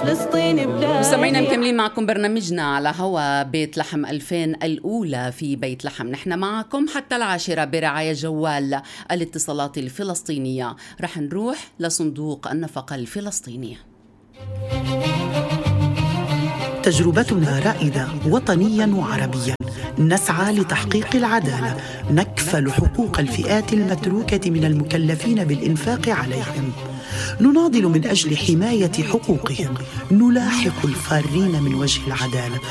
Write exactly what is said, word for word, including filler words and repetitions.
فلسطين بلادي. مستمعينا مكملين معكم برنامجنا على هوا بيت لحم ألفين الأولى في بيت لحم. نحن معكم حتى العاشرة برعاية جوال الاتصالات الفلسطينية. رح نروح لصندوق النفقة الفلسطينية. تجربتنا رائدة وطنيا وعربيا، نسعى لتحقيق العدالة، نكفل حقوق الفئات المتروكة من المكلفين بالإنفاق عليهم، نناضل من أجل حماية حقوقهم، نلاحق الفارين من وجه العدالة،